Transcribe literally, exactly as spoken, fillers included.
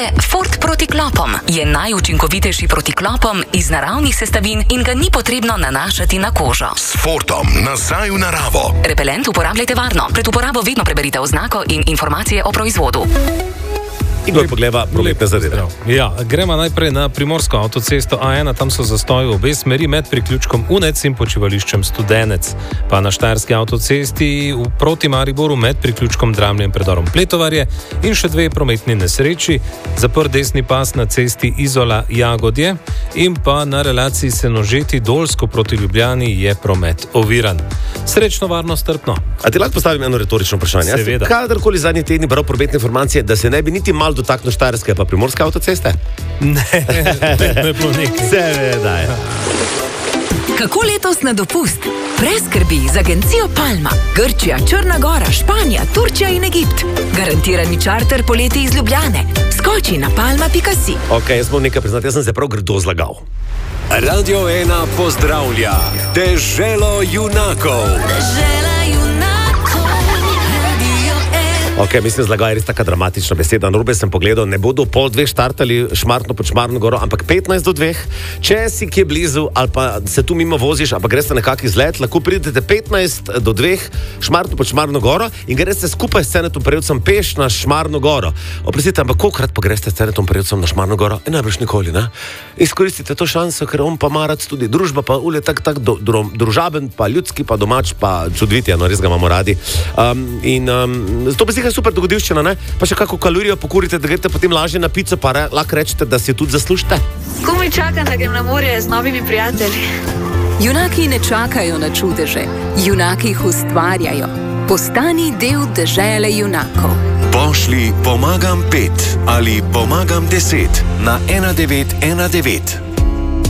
Ford proti klopom je najučinkovitejši proti klopom iz naravnih sestavin in ga ni potrebno nanašati na kožo. S Fordom nazaj v naravo. Repelent uporabljajte varno. Pred uporabo vedno preberite oznako in informacije o proizvodu. Igor pogleda prometne zadeve. Ja, gremo najprej na primorsko avtocesto A ena, tam so zastoji v obe smeri med priključkom Unec in počivališčem Studenec. Pa na štajerski avtocesti proti Mariboru med priključkom Dramlje in predorom Pletovarje in še dve prometni nesreči, zaprt desni pas na cesti Izola Jagodje in pa na relaciji Senožeti Dolsko proti Ljubljani je promet oviran. Srečno, varno, strpno. A ti lahko postavim eno retorično vprašanje? Seveda. Kadarkoli zadnji tedni bral prometne informacije, da se ne bi niti malo dotaknil štajerske pa primorske avtoceste? Ne, vedno je bilo nekaj. Seveda, ja. Kako letos na dopust? Brez skrbi z agencijo Palma. Grčija, Črna Gora, Španija, Turčija in Egipt. Garantirani čarter poleti iz Ljubljane. Skoči na palma pika si. Ok, jaz bom nekaj priznati, jaz sem se prav grdo zlagal. Radio ena pozdravlja Deželo junakov. Dežela junakov. Radio ena. Ok, mislim, zlaga je res taka dramatična beseda. Narobe sem pogledal, ne bodo pol dveh štartali Šmartno pod Šmarno goro, ampak petnajst do dveh. Če si kje blizu ali pa se tu mimo voziš, ali pa greste na kak izlet, lahko pridete petnajst do dveh Šmartno pod Šmarno goro in greste skupaj s Cenetom Prevcem peš na Šmarno goro. Oprostite, ampak kolikrat pa greste s Cenetom Prevcem na Šmarno goro? E, najbrž nikoli, ne? Izkoristite to šanso, ker on pa marac tudi družba, pa ule tak, tak do, dru, družaben, pa ljudski, pa domač, pa čudvitja, no res ga imamo radi. Um, in um, to bi si kaj super dogodivščina, ne? Pa še kako kalorijo pokurite, da greste potem lažje na pico, pa re, lahko rečete, da si tudi zaslužite. Komaj čakam, da grem na morje z novimi prijatelji. Junaki ne čakajo na čudeže, junaki jih ustvarjajo. Postani del dežele junakov. Pošli pomagam pet ali pomagam deset na ena devet ena devet.